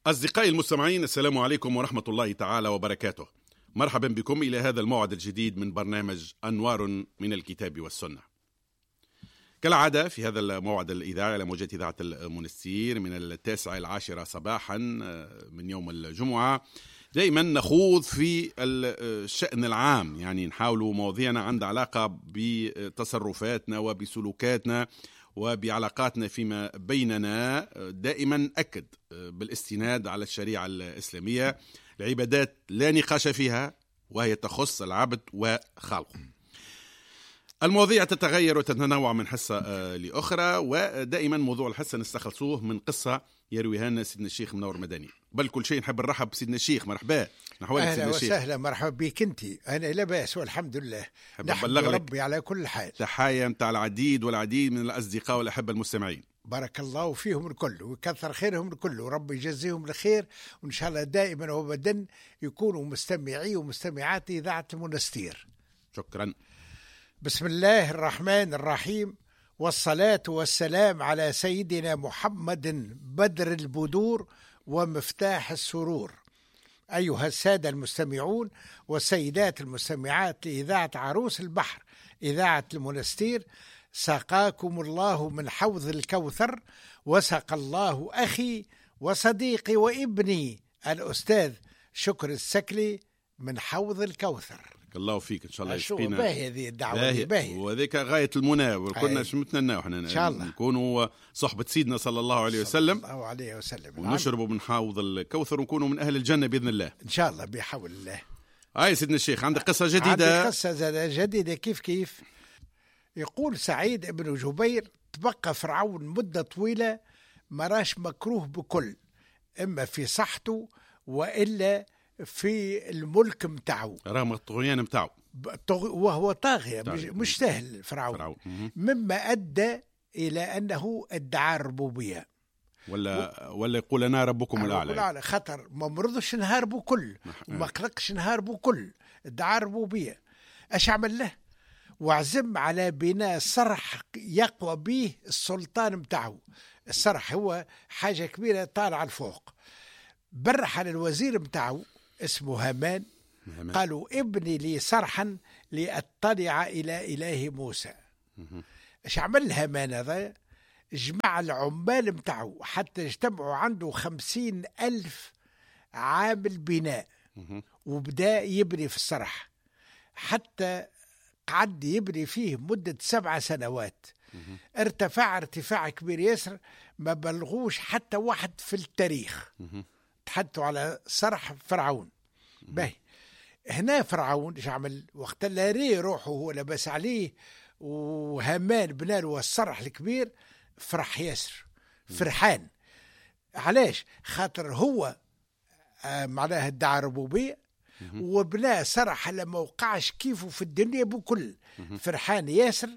أصدقائي المستمعين، السلام عليكم ورحمة الله تعالى وبركاته. مرحبا بكم إلى هذا الموعد الجديد من برنامج أنوار من الكتاب والسنة. كالعادة في هذا الموعد الإذاعي على موجات إذاعة المنستير من 9 صباحا من يوم الجمعة، دائما نخوض في الشأن العام، يعني نحاول مواضيعنا عندها علاقة بتصرفاتنا وبسلوكاتنا وبعلاقاتنا فيما بيننا، دائما أكد بالاستناد على الشريعة الإسلامية. العبادات لا نقاش فيها، وهي تخص العبد وخالقه. المواضيع تتغير وتتنوع من حصة لأخرى، ودائما موضوع الحصة نستخلصوه من قصة يرويها لنا سيدنا الشيخ منور مدني. بل كل شيء نحب نرحب بسيدنا الشيخ. مرحبا. أهلا وسهلا، مرحبا بك انت. أنا لا بأس والحمد لله، نحمد ربي على كل حال. تحايا متاع العديد والعديد من الأصدقاء والأحبة المستمعين، بارك الله فيهم الكل ويكثر خيرهم الكل، ورب يجزيهم الخير، وإن شاء الله دائما وابدا يكونوا مستمعي ومستمعات إذاعة المنستير. شكرا. بسم الله الرحمن الرحيم، والصلاة والسلام على سيدنا محمد بدر البدور ومفتاح السرور. أيها السادة المستمعون والسيدات المستمعات لإذاعة عروس البحر إذاعة المنستير، سقاكم الله من حوض الكوثر، وسقى الله أخي وصديقي وابني الأستاذ شكر السكلي من حوض الكوثر. الله فيك ان شاء الله يسقينا. باهي هذه الدعوه باهي، وذيك غايه المنى، وكنا نتمنى احنا ان شاء الله نكونوا صحبه سيدنا صلى الله عليه وسلم ونشربوا من حوض الكوثر ونكونوا من اهل الجنه باذن الله ان شاء الله بحول الله. سيدنا الشيخ، عندك قصه جديده؟ عندي قصه جديده. كيف يقول سعيد بن جبير: تبقى فرعون مده طويله مراش مكروه بكل، اما في صحته والا في الملك متاعه، رغم الطغيان متاعه، وهو طاغية مش سهل فرعون. مما أدى إلى أنه ادعى الربوبية، ولا يقول أنا ربكم الأعلى. خطر ما مرضش نهاربوا كل وما قلقش نهاربوا كل، ادعى الربوبية. أش عمل له؟ وعزم على بناء صرح يقوى به السلطان متاعه. الصرح هو حاجة كبيرة طالعة الفوق. برح على الوزير متاعه اسمه هامان، قالوا: ابني لي صرحا لأطلع إلى إله موسى. ايش عمل هامان هذا؟ جمع العمال متاعه حتى اجتمعوا عنده 50,000 عامل بناء، وبدأ يبني في الصرح، حتى قعد يبني فيه مدة 7 سنوات. ارتفع ارتفاع كبير ياسر، ما بلغوش حتى واحد في التاريخ. تحدثوا على صرح فرعون. باهي هنا فرعون ايش عمل؟ وقت اللي ري روحه هو لبس عليه وهامان بناله الصرح الكبير، فرح ياسر، فرحان. علاش؟ خاطر هو معناها ادعى الربوبية وبناه صرح لما وقعش كيفه في الدنيا بكل. فرحان ياسر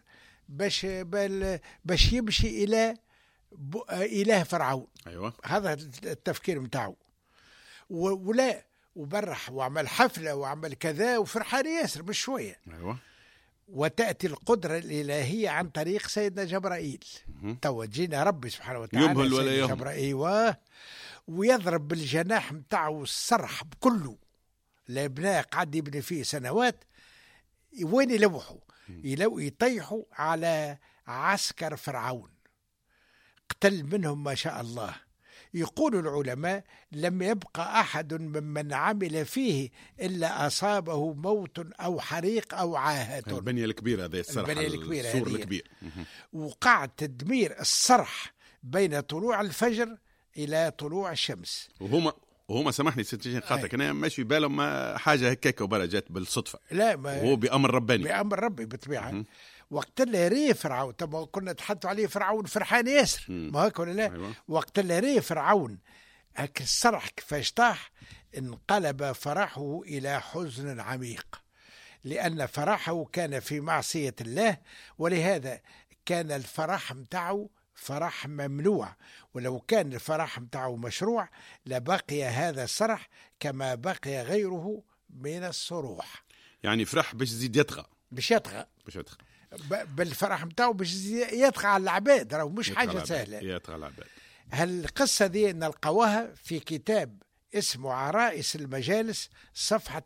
باش يمشي إلى إله فرعون. أيوة. هذا التفكير متاعه. ولا وبرح وعمل حفلة وعمل كذا وفرحان ياسر مش شوية. أيوة. وتأتي القدرة الإلهية عن طريق سيدنا جبرائيل. توجينا ربي سبحانه وتعالى يمهل ولا يهم. جبرائيل ويضرب بالجناح متاعه الصرح بكله. الابناء قعد يبني فيه سنوات، وين يلوحوا يطيحوا على عسكر فرعون، قتل منهم ما شاء الله. يقول العلماء: لم يبقى أحد ممن عمل فيه إلا أصابه موت أو حريق أو عاهة. البنية الكبيرة هذه الصرح، السور الكبير. وقع تدمير الصرح بين طلوع الفجر إلى طلوع الشمس. وهما سامحني ستين خاطرك، أنا ماشي بالهم حاجة هكاك وبلا جات بالصدفة. لا، هو بأمر رباني، بأمر ربي بالطبيعة. وقت اللي ري فرعون، طبعا كنا تحدثوا عليه فرعون فرحان ياسر، ما هيك ولا لا؟ أيوة. وقت اللي ري فرعون هك الصرح كيفاش طاح، انقلب فرحه إلى حزن عميق، لأن فرحه كان في معصية الله، ولهذا كان الفرح متاعه فرح ممنوع. ولو كان الفرح متاعه مشروع لبقي هذا الصرح كما بقي غيره من الصروح. يعني فرح باش يزيد يطغى، باش يطغى بالفرح متاعه باش يطغى على العباد، راهو مش حاجة سهلة. يطغى على العباد. هالقصة دي نلقوها في كتاب اسمه عرائس المجالس صفحة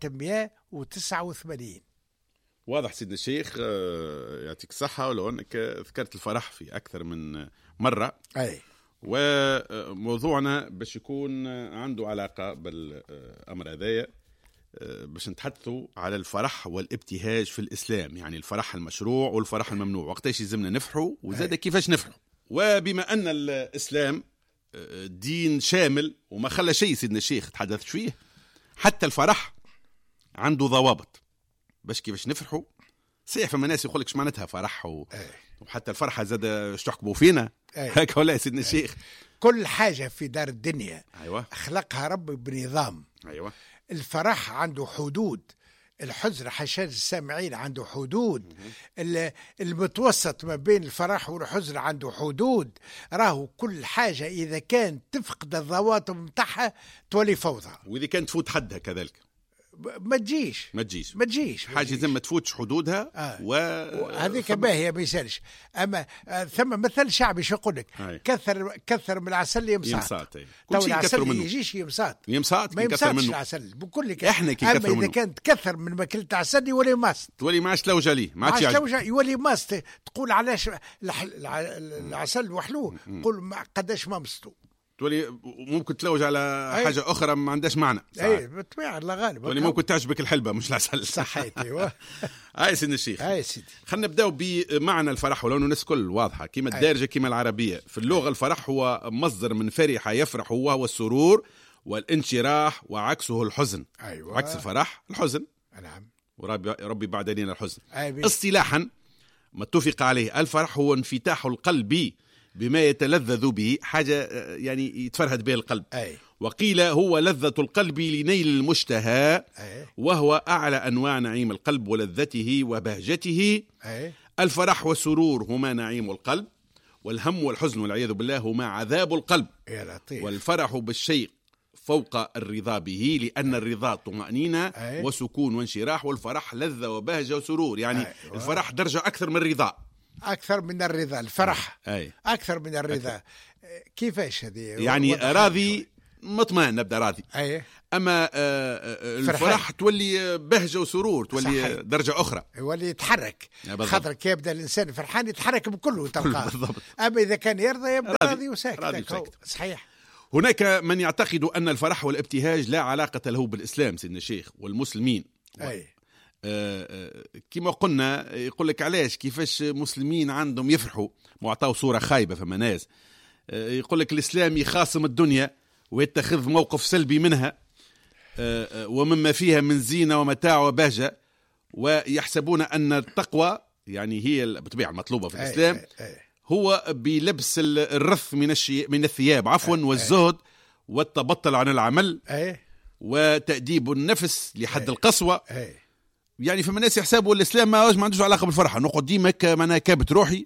189. واضح سيدنا الشيخ، يعطيك الصحة. ولو أنك ذكرت الفرح في أكثر من مرة، أي وموضوعنا باش يكون عنده علاقة بالأمر هذايا، باش نتحدثوا على الفرح والابتهاج في الإسلام، يعني الفرح المشروع والفرح الممنوع، وقتاش يلزمنا نفرحوا وزاد كيفاش نفرحوا. وبما أن الإسلام دين شامل وما خلى شيء سيدنا الشيخ تحدث فيه، حتى الفرح عنده ضوابط باش كيفاش نفرحوا. صحيح فما ناس يقول لك اش معناتها فرح وحتى الفرحة زاد اش تحكموا فينا هكا ولا سيدنا الشيخ؟ كل حاجة في دار الدنيا أيوة. أخلقها ربي بنظام. أيوة. الفرح عنده حدود، الحزن حشاد السامعين عنده حدود، المتوسط ما بين الفرح والحزن عنده حدود. راهو كل حاجة إذا كان تفقد الضوابط متاعها تولي فوضى، وإذا كانت تفوت حدها كذلك ما تجيش حاجة زي ما تفوتش حدودها. هذيك باهية ما يسالش. أما ثم مثل شعبي شو يقول لك، كثر من العسل يمساط. كل شيء العسل يجيش يمساط ما يمساطش العسل بقول لك. احنا كي أما إذا كانت كثر من ماكلة عسل يولي ماست، تولي ما عادش تلوج عليه، ما عادش يولي ماست. تقول علاش العسل وحلوه، تقول قداش ما مستو، تولي ممكن تلوج على حاجة أخرى ما عندهاش معنى. أي بالطبيعة الله غالب. تولي ممكن تعجبك الحلبة مش العسل. صحيت. أيوة. سيدنا الشيخ. سيدي. خلينا نبداو بمعنى الفرح، ولو الناس كل واضحة كما الدارجة كما العربية. في اللغة الفرح هو مصدر من فرح يفرح، وهو السرور والانشراح، وعكسه الحزن. أيوة. عكس الفرح الحزن. نعم. وربي بعد علينا الحزن. اصطلاحا ما اتفق عليه، الفرح هو انفتاح القلب بما يتلذذ به، حاجة يعني يتفرهد به القلب. وقيل هو لذة القلب لنيل المشتهى، وهو أعلى أنواع نعيم القلب ولذته وبهجته. الفرح والسرور هما نعيم القلب، والهم والحزن والعياذ بالله هما عذاب القلب. يا لطيف. والفرح بالشيء فوق الرضا به، لأن الرضا طمأنينة وسكون وانشراح، والفرح لذة وبهجة وسرور. يعني الفرح درجة أكثر من الرضا، أكثر من الرضا. الفرح أكثر من الرضا. كيفاش هذه؟ يعني راضي مطمئن، نبدأ راضي. أما الفرح تولي بهجة وسرور، تولي صحيح. درجة أخرى، يولي يتحرك. خاطر كي يبدأ الإنسان فرحان يتحرك بكله تلقاه. أما إذا كان يرضى يبدأ راضي وساكت. صحيح. هناك من يعتقد أن الفرح والابتهاج لا علاقة له بالإسلام سيدنا الشيخ والمسلمين. كما قلنا يقول لك علاش كيفاش مسلمين عندهم يفرحوا، معطاو صورة خايبة. فما ناس يقول لك الإسلام يخاصم الدنيا ويتخذ موقف سلبي منها ومما فيها من زينة ومتاع وبهجة، ويحسبون أن التقوى يعني هي بالطبيعة المطلوبة في الإسلام هو بلبس الرث من الثياب والزهد والتبطل عن العمل وتأديب النفس لحد القسوة. يعني فما ناس يحسبوا الإسلام ما عندوش علاقة بالفرحة، نقعد ديما معناها كابت روحي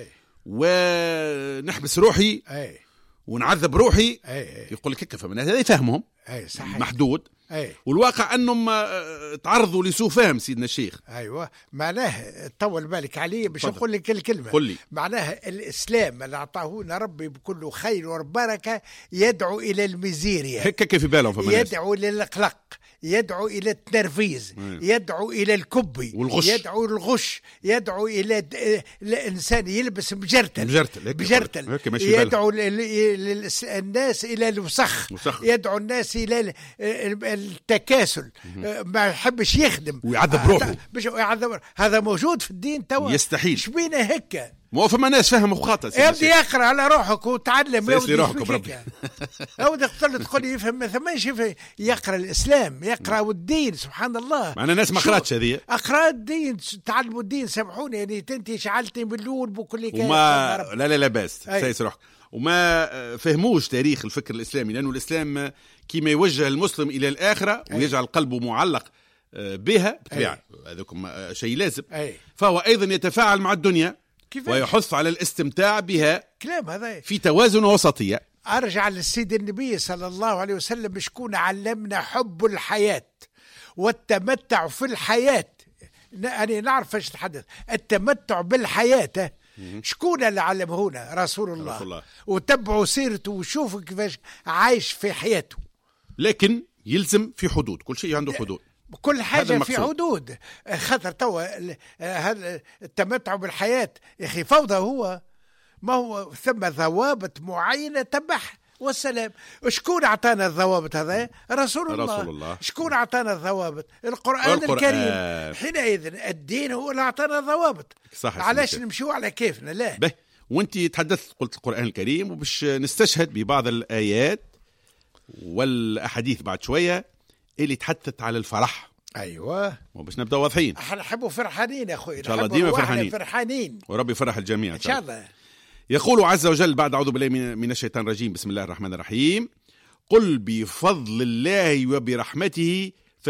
ونحبس روحي ونعذب روحي. يقول لك هكا، فما ناس هذا يفهمهم محدود. والواقع أنهم تعرضوا لسوء فهم سيدنا الشيخ. أيوة معناه طول بالك عليه باش نقول لك الكلمة. معناه الإسلام اللي أعطاهونا ربي بكل خير وبركة يدعو إلى الميزيريا، هكا كيف بالهم فما ناس. يدعو إلى القلق، يدعو إلى التنرفيز، يدعو إلى الكبي والغش. يدعو الغش، يدعو إلى الإنسان يلبس مجرتل. يدعو الناس إلى الوسخ، يدعو الناس إلى التكاسل، ما يحبش يخدم ويعذب روحه. هذا موجود في الدين توا، يستحيل. شبينا هكا؟ مو فما ناس فهموا خاطئ. يبدي يقرأ على روحك وتعلم. يودي روحك بربي. يودي تقول يفهم مثلا يقرأ الإسلام، يقرأ الدين. سبحان الله. معنا ناس ما قرأتش هذه. أقرأ الدين، تعلموا الدين. سامحوني يعني تنتي شعلتني باللول بكل كلام. وما لا باس سايس روحك. وما فهموش تاريخ الفكر الإسلامي، لأنه الإسلام كيما يوجه المسلم إلى الآخرة ويجعل قلبه معلق بها بطبيعة، هذاكم شيء لازم. فهو أيضا يتفاعل مع الدنيا ويحث على الاستمتاع بها. كلام هذا في توازن وسطية. أرجع للسيد النبي صلى الله عليه وسلم شكون علمنا حب الحياة والتمتع في الحياة. أنا نعرف ايش تحدث التمتع بالحياة. شكون اللي علمهونا؟ رسول الله. وتبعوا سيرته وشوفوا كيفاش عايش في حياته. لكن يلزم في حدود، كل شيء عنده حدود، كل حاجة في حدود. خاطر توا هذا التمتع بالحياة يا أخي فوضى. هو ما هو ثم ضوابط معينة تبعها والسلام. شكون أعطانا الضوابط هذا؟ رسول الله. شكون أعطانا الضوابط؟ القرآن الكريم. حينئذ الدين هو اللي أعطانا الضوابط. علاش نمشيو على كيفنا؟ لا. وانت تحدثت قلت القرآن الكريم، وباش نستشهد ببعض الآيات والأحاديث بعد شوية اللي تحدثت على الفرح. أيوة، وباش نبدأ واضحين. احنا نحبوا فرحانين يا أخوي، إن شاء الله ديما فرحانين وربي فرح الجميع إن شاء الله. يقول عز وجل بعد أعوذ بالله من الشيطان الرجيم، بسم الله الرحمن الرحيم: قل بفضل الله وبرحمته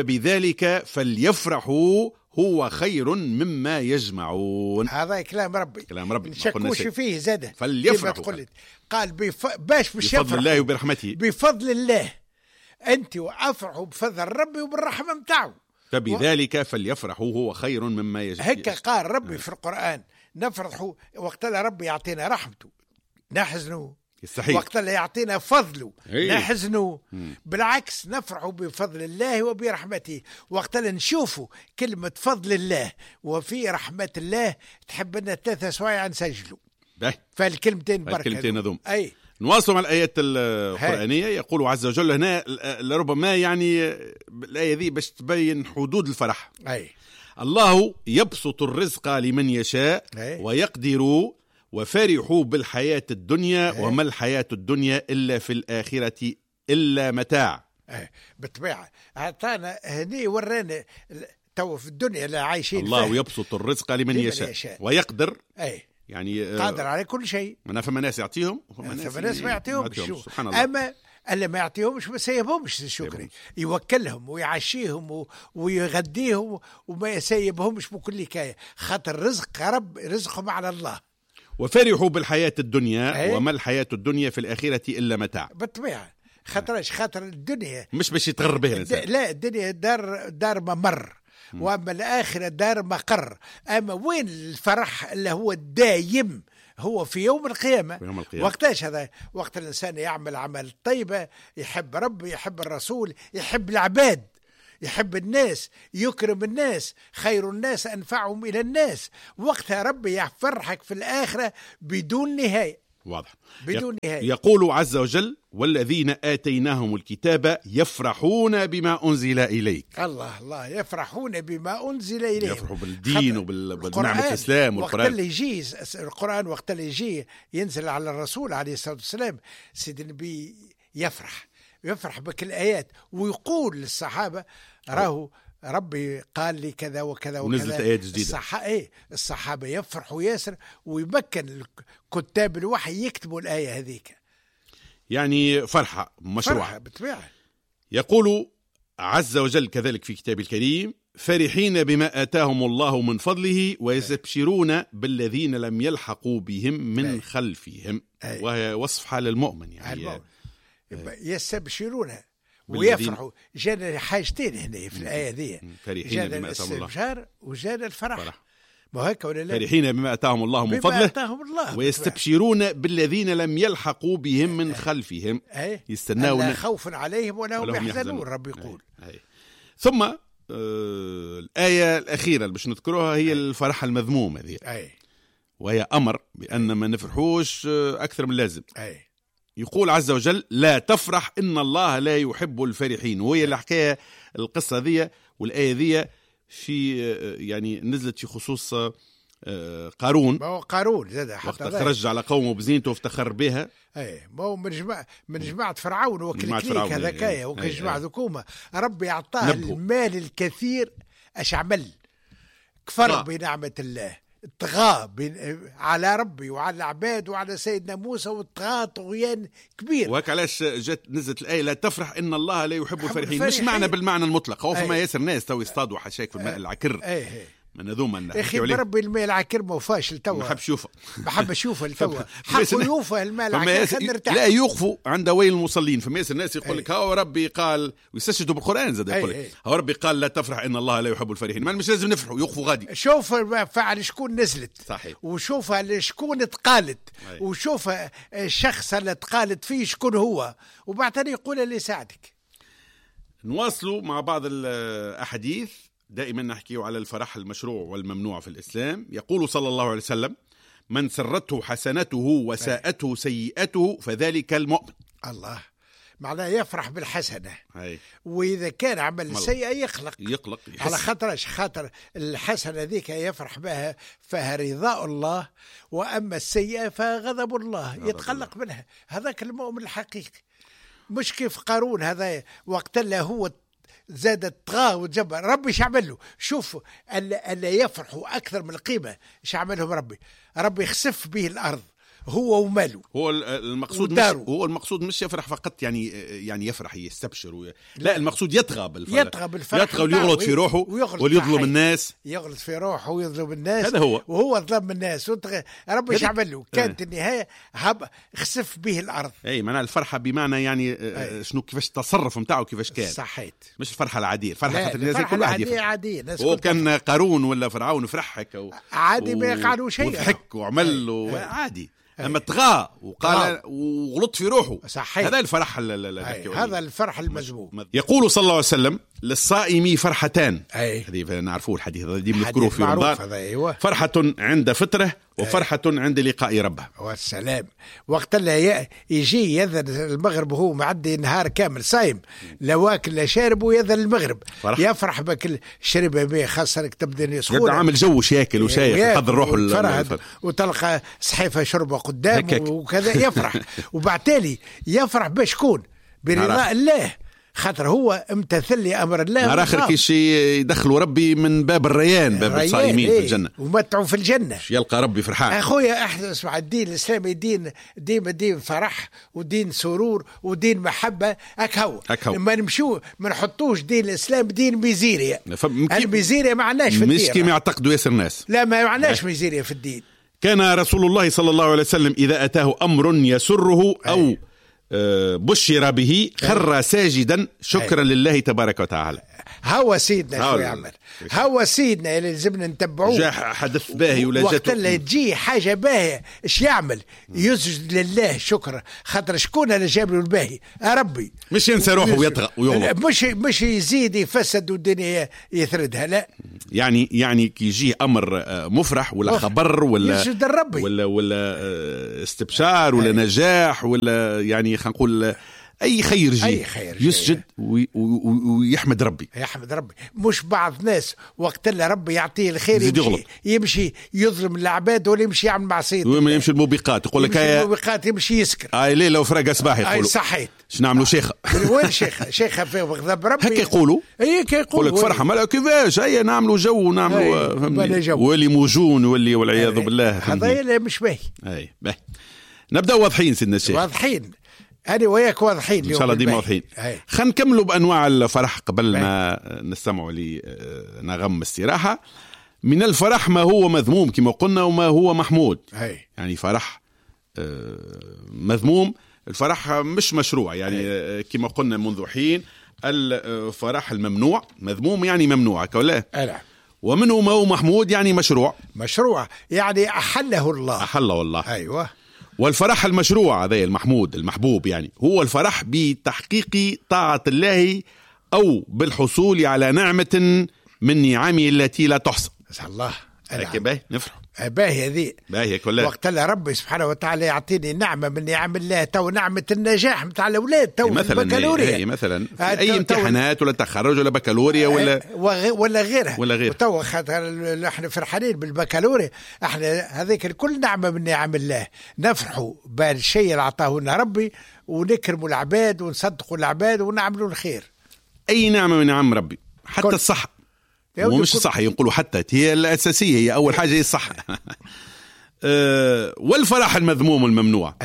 فبذلك فليفرحوا هو خير مما يجمعون. هذا كلام ربي، كلام ربي، نشكوش فيه زاده. فليفرحوا قال باش بفضل الله وبرحمته. بفضل الله أنت وأفرحوا بفضل ربي وبالرحمة متاعه. فبذلك فليفرحوا هو خير مما يجمعون. هيك قال ربي في القرآن. نفرحوا وقت اللي ربي يعطينا رحمته نحزنوا، وقت اللي يعطينا فضله نحزنوا. بالعكس نفرحوا بفضل الله وبرحمته. وقت اللي نشوفوا كلمة فضل الله وفي رحمة الله تحب لنا 3 سوايع نسجلوا فالكلمتين بركة. الكلمتين هذوم. أي نواصل مع الآيات القرآنية. يقول عز وجل هنا لربما يعني الآية ذي باش تبين حدود الفرح. أي الله يبسط الرزق لمن يشاء ويقدر وفرحوا بالحياة الدنيا وما الحياة الدنيا إلا في الآخرة إلا متاع. بالطبيعة أعطانا هني ورانا تو في الدنيا اللي عايشين. الله يبسط الرزق لمن يشاء ويقدر. يعني قادر على كل شيء. أنا فما ناس يعطيهم وفما ناس ما يعطيهمش. أما اللي ما يعطيهمش ما سيبهمش الشكري، يوكلهم ويعشيهم ويغديهم وما يسيبهمش بكل كاية. خاطر رزقهم على الله. وفرحوا بالحياة الدنيا وما الحياة الدنيا في الآخرة إلا متاع. بالطبيعة. خاطر الدنيا مش باش يتغر بها الإنسان. لا، الدنيا دار ممر، وأما الآخرة دار مقر. أما وين الفرح اللي هو الدايم؟ هو في يوم القيامة. وقتاش هذا؟ وقت الإنسان يعمل عمل طيبة، يحب ربي، يحب الرسول، يحب العباد، يحب الناس، يكرم الناس، خير الناس أنفعهم إلى الناس. وقتها ربي يفرحك في الآخرة بدون نهاية. واضح. بدون نهاية. يقول عز وجل: والذين آتيناهم الكتاب يفرحون بما أنزل إليك. الله يفرحون بما أنزل إليك. يفرحوا بالدين وبالنعمة الإسلام والقرآن. وقت اللي يجي القرآن، وقت اللي يجي ينزل على الرسول عليه الصلاة والسلام، سيد النبي يفرح بكل الآيات ويقول للصحابة: راهو ربي قال لي كذا وكذا ونزلت آيات جديدة. الصحابة يفرحوا ياسر، ويمكن كتاب الوحي يكتبوا الآية هذيك. يعني فرحة مشروعة بالطبيعة. يقول عز وجل كذلك في كتاب الكريم: فرحين بما آتاهم الله من فضله ويستبشرون بالذين لم يلحقوا بهم من خلفهم. وهي وصف حال المؤمن. يعني يستبشرون ويفرحوا. جانا حاجتين هنا في الآية ذي، جانا الاستبشار وجانا الفرح. ما هيك ولا لا؟ فرحين بما آتاهم الله من فضله ويستبشرون بالذين لم يلحقوا بهم من خلفهم يستناون لا خوف عليهم ولا هم يحزنون. رب يقول. ثم الآية الأخيرة اللي باش نذكرها هي الفرح المذموم هذه، وهي أمر بأن ما نفرحوش أكثر من اللازم. يقول عز وجل: لا تفرح إن الله لا يحب الفرحين. وهي الحكاية القصة ذي والآية ذي في يعني نزلت في خصوص قارون. ما هو قارون زاد وقت خرج على قومه بزينته وافتخر بها. ما هو من جماعة فرعون وكليك هذاكايا وكجماعة ذكومة. ربي أعطاه المال الكثير. أش عمل؟ كفر بنعمة الله، طغى على ربي وعلى العباد وعلى سيدنا موسى، والطغى طغيان كبير. وهك علاش جت نزلت الآية: لا تفرح إن الله لا يحب الفرحين. مش معنى بالمعنى المطلق. هو فما ياسر ناس تو يصطادوا حشاك في الماء العكر، من هذوما اخي بربي الماء العكر ما فاشل توا، ما حب شوفه ما حب اشوفه توا حقه يوفى الماء العكر خلينا نرتاح. لا يوقفوا عند ويل المصلين. فما الناس يقول لك هاو ربي قال ويستشهدوا بالقران زاد يقول لك هاو ربي قال لا تفرح ان الله لا يحب الفرحين. ما مش لازم نفرحوا، يوقفوا غادي. شوف فعل شكون نزلت صحيح، وشوف شكون تقالت، وشوف الشخص اللي تقالت فيه شكون هو، وبعدين يقول اللي يساعدك. نواصلوا مع بعض الأحاديث. دائما نحكي على الفرح المشروع والممنوع في الإسلام. يقول صلى الله عليه وسلم: من سرته حسنته وساءته سيئته فذلك المؤمن. الله، معناه يفرح بالحسنة. وإذا كان عمل سيئة يقلق على خاطر الحسنة ذيك يفرح بها فيها رضاء الله، وأما السيئة فغضب الله يتقلق منها. هذاك المؤمن الحقيقي، مش كيف قارون هذا وقت اللي هو زاد طغى وتجبر. ربي شعمل له؟ شوف اللي يفرحوا أكثر من القيمة شعملهم ربي يخسف به الأرض هو وماله. هو المقصود مش يفرح فقط، يعني يفرح يستبشر لا، المقصود يطغى بالفرح ويغلط في روحه ويظلم الناس. يغلط في روحه ويظلم الناس، هذا هو. وهو ظلم الناس ربي شعمل له. كانت النهاية خسف به الأرض. أي معنى الفرحة بمعنى يعني شنو كيفاش التصرف متاعه كيفاش كان. صحيت. مش الفرحة العادية، الفرحة الناس كل واحد عادية. هو كان قارون ولا فرعون فرح هكا عادي ما يقعدوا شيء وضحك وعمل عادي. أما طغى وقال وغلط في روحه. صحيح. هذا الفرح هذا الفرح المذموم. يقول صلى الله عليه وسلم: للصائم فرحتان. هذه نعرفوا الحديث هذا دي بنذكره في رمضان. فرحة عند فطره وفرحة عند لقاء ربه. والسلام. وقت اللي يجي يذن المغرب وهو معدي نهار كامل صايم، لا واكل لا شارب ويذن المغرب فرح. يفرح بك شرب بيه خاصة تبدا يسخن، عامل جو شاكل وشايخ يحضر روحه وتلقى صحيفة شربة قدامه وكذا يفرح. وبعتالي يفرح بشكون؟ برضاء الله، خاطر هو امتثل لأمر الله. نهار آخر كيش يدخلوا ربي من باب الريان، باب الصائمين في الجنة، ومتعوا في الجنة. يلقى ربي فرحان. أخويا احنا اسمع، الدين الإسلامي دين فرح ودين سرور ودين محبة. أكهو ما نمشوا ما نحطوش دين الإسلام دين ميزيريا. الميزيريا ما عناش في الدين، مش كما يعتقدوا ياسر الناس. لا ما معناش ميزيريا في الدين. كان رسول الله صلى الله عليه وسلم إذا أتاه أمر يسره أو بشر به خر ساجدا شكرا لله تبارك وتعالى. هو سيدنا شو يعمل، هو سيدنا اللي لازمنا نتبعوه. جاء حدث باهي ولا وقت اللي تجي حاجة باهية ايش يعمل؟ يسجد لله شكرا، خاطر شكون اللي جاب له الباهي؟ ربي. مش ينسى روحه ويطغى ويغلط، مش يزيد يفسد والدنيا يثردها. لا يعني كي يجي امر مفرح ولا خبر ولا يسجد لربي ولا استبشار ولا نجاح ولا يعني خلينا نقول أي خير يسجد ويحمد ربي. مش بعض ناس وقت اللي ربي يعطيه الخير يمشي يظلم العباد ولا يمشي يعمل معصية وما يمشي الموبقات. يقول لك الموبقات يمشي يسكر ليلة وفرق أصباح. يقولوا صحيت شو نعملوا شيخة؟ وين شيخة في غضب ربي هكا يقولوا. يقول لك فرحة مالا كيفاش هيا نعملوا جو ونعملوا ولي موجون والعياذ بالله. هذا مش باهي. باهي. نبدأ واضحين سيدنا الشيخ. واضحين أنا وياك واضحين إن شاء الله ديما واضحين. خلينا نكملوا بأنواع الفرح قبل ما نستمعوا لنغم استراحة. من الفرح ما هو مذموم كما قلنا وما هو محمود. يعني فرح مذموم، الفرح مش مشروع يعني كما قلنا منذ حين. الفرح الممنوع مذموم يعني ممنوع كولا. ومنه ما هو محمود يعني مشروع يعني أحله الله. أيوة. والفرح المشروع هذا المحمود المحبوب يعني هو الفرح بتحقيق طاعة الله أو بالحصول على نعمة من نعمه التي لا تحصى. الله باهي نفرح باهي هذه باهي كلها. وقت اللي ربي سبحانه وتعالى يعطيني نعمة من نعم الله، تو نعمة النجاح متاع الأولاد تو مثلا مثلا أي امتحانات ولا تخرج ولا بكالوريا ولا غيرها تو خاطر احنا فرحانين بالبكالوريا. احنا هذيك الكل نعمة من نعم الله، نفرحوا بالشيء اللي أعطاه لنا ربي ونكرموا العباد ونصدقوا العباد ونعملوا الخير. أي نعمة من نعم ربي حتى الصحة ومش الصحة ينقلوا حتى هي الأساسية، هي أول حاجة هي الصحة. والفرح المذموم الممنوع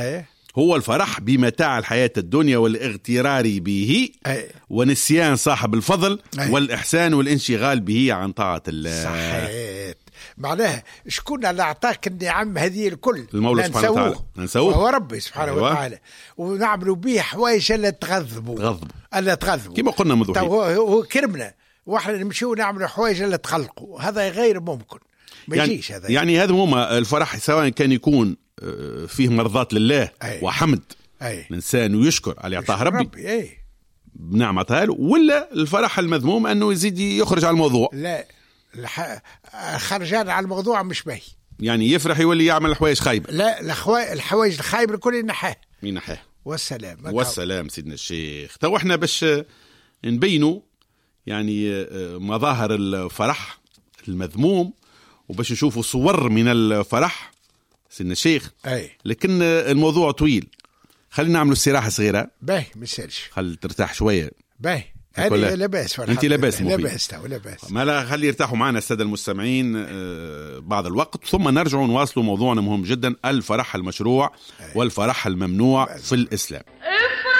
هو الفرح بمتاع الحياة الدنيا والاغترار به ونسيان صاحب الفضل والإحسان والانشغال به عن طاعة الله. صحيت. معناها شكون اللي أعطاك النعم هذه الكل؟ المولى سبحانه وتعالى. ننسوه هو ربي سبحانه وتعالى، ونعملوا به حوايج ألا تغضبوا كما قلنا منذ حين. هو كرمنا واحنا نمشيو نعملوا حوايج ألا تخلقوا، هذا غير ممكن. يجيش هذا. يعني هذا هما الفرح، سواء كان يكون فيه مرضاة لله وحمد الإنسان ويشكر على إعطاه ربي بنعمتها له، ولا الفرح المذموم أنه يزيد يخرج على الموضوع. لا خرجان على الموضوع مش باهي، يعني يفرح يولي يعمل حوايج خايبة. لا الحوايج الخايبة الكل ينحاه. والسلام سيدنا الشيخ. تو احنا باش نبينوا يعني مظاهر الفرح المذموم، وباش نشوفوا صور من الفرح سيدنا الشيخ. لكن الموضوع طويل، خلينا نعملوا استراحة صغيرة. باهي مسالش، خل ترتاح شوية. باهي أنا لاباس. أنت لاباس؟ لاباس. ما لا خلي يرتاحوا معنا السادة المستمعين بعض الوقت، ثم نرجع نواصلوا موضوعنا مهم جدا، الفرح المشروع والفرح الممنوع في الإسلام.